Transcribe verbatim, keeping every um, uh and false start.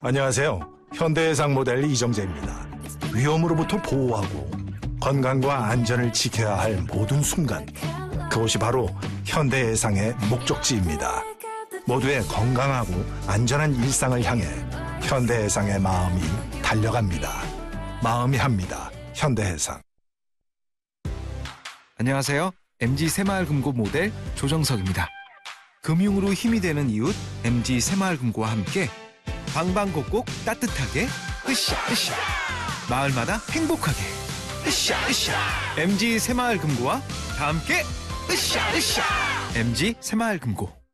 안녕하세요. 현대해상 모델 이정재입니다. 위험으로부터 보호하고 건강과 안전을 지켜야 할 모든 순간, 그것이 바로 현대해상의 목적지입니다. 모두의 건강하고 안전한 일상을 향해 현대해상의 마음이 달려갑니다. 마음이 합니다. 현대해상. 안녕하세요. 엠지 새마을금고 모델 조정석입니다. 금융으로 힘이 되는 이웃 엠지 새마을금고와 함께 방방곡곡 따뜻하게 으쌰 으쌰, 마을마다 행복하게 으쌰 으쌰, 엠지 새마을금고와 다 함께 으쌰 으쌰. 엠지 새마을금고.